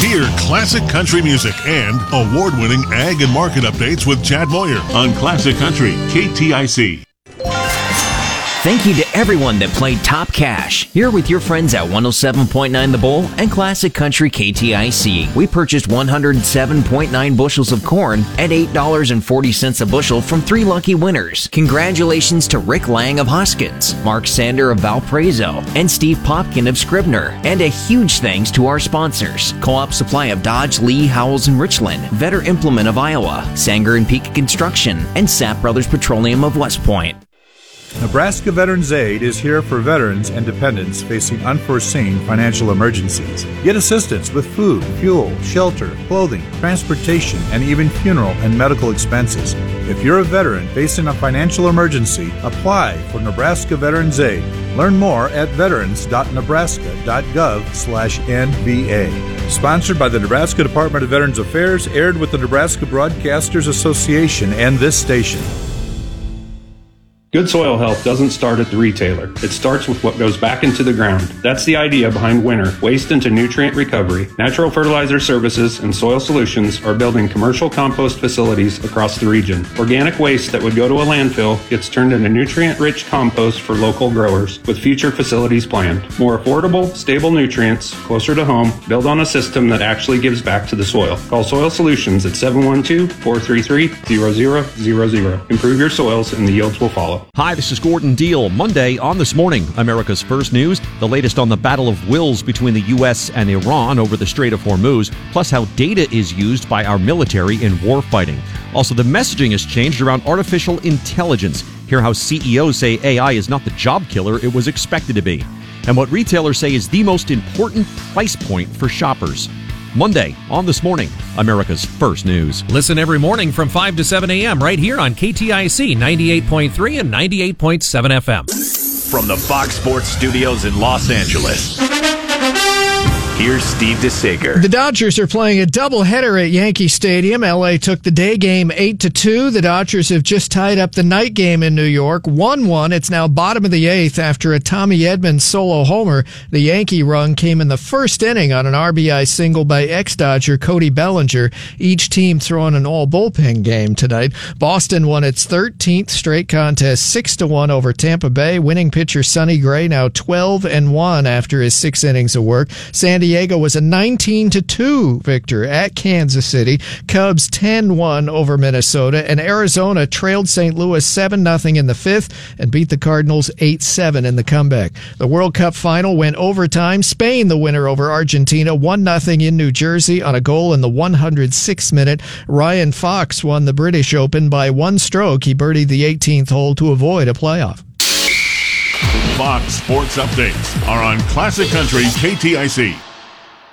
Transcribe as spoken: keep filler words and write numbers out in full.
Hear classic country music and award-winning ag and market updates with Chad Moyer on Classic Country K T I C. Thank you to everyone that played Top Cash. Here with your friends at one oh seven point nine The Bull and Classic Country K T I C. We purchased one hundred seven point nine bushels of corn at eight dollars and forty cents a bushel from three lucky winners. Congratulations to Rick Lang of Hoskins, Mark Sander of Valparaiso, and Steve Popkin of Scribner. And a huge thanks to our sponsors: Co-op Supply of Dodge, Lee, Howells, and Richland, Vetter Implement of Iowa, Sanger and Peak Construction, and Sapp Brothers Petroleum of West Point. Nebraska Veterans Aid is here for veterans and dependents facing unforeseen financial emergencies. Get assistance with food, fuel, shelter, clothing, transportation, and even funeral and medical expenses. If you're a veteran facing a financial emergency, apply for Nebraska Veterans Aid. Learn more at veterans dot nebraska dot gov slash N V A. Sponsored by the Nebraska Department of Veterans Affairs, aired with the Nebraska Broadcasters Association and this station. Good soil health doesn't start at the retailer. It starts with what goes back into the ground. That's the idea behind Winter, Waste into Nutrient Recovery. Natural Fertilizer Services and Soil Solutions are building commercial compost facilities across the region. Organic waste that would go to a landfill gets turned into nutrient-rich compost for local growers, with future facilities planned. More affordable, stable nutrients, closer to home, built on a system that actually gives back to the soil. Call Soil Solutions at seven one two, four three three, zero zero zero zero. Improve your soils and the yields will follow. Hi, this is Gordon Deal. Monday on This Morning, America's First News, the latest on the battle of wills between the U S and Iran over the Strait of Hormuz, plus how data is used by our military in warfighting. Also, the messaging has changed around artificial intelligence. Hear how C E Os say A I is not the job killer it was expected to be. And what retailers say is the most important price point for shoppers. Monday on This Morning, America's First News. Listen every morning from five to seven a.m. right here on K T I C ninety-eight point three and ninety-eight point seven F M. From the Fox Sports Studios in Los Angeles, here's Steve DeSager. The Dodgers are playing a doubleheader at Yankee Stadium. L A took the day game eight to two. The Dodgers have just tied up the night game in New York, one one. It's now bottom of the eighth after a Tommy Edman solo homer. The Yankee run came in the first inning on an R B I single by ex-Dodger Cody Bellinger. Each team throwing an all-bullpen game tonight. Boston won its thirteenth straight contest, six to one over Tampa Bay. Winning pitcher Sonny Gray now twelve and one after his six innings of work. San Diego was a nineteen to two victor at Kansas City. Cubs ten one over Minnesota, and Arizona trailed Saint Louis seven nothing in the fifth and beat the Cardinals eight seven in the comeback. The World Cup final went overtime. Spain the winner over Argentina, one nothing in New Jersey on a goal in the one hundred sixth minute. Ryan Fox won the British Open by one stroke. He birdied the eighteenth hole to avoid a playoff. Fox Sports Updates are on Classic Country K T I C.